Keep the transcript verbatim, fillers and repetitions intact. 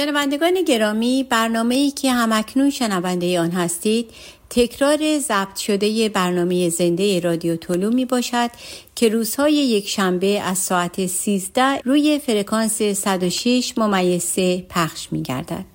شنوندگان گرامی، برنامه‌ای که همکنون شنونده آن هستید تکرار ضبط شده برنامه زنده رادیو طلوع می باشد که روزهای یک شنبه از ساعت سیزده روی فرکانس صد و شش ممیز سه پخش می گردد.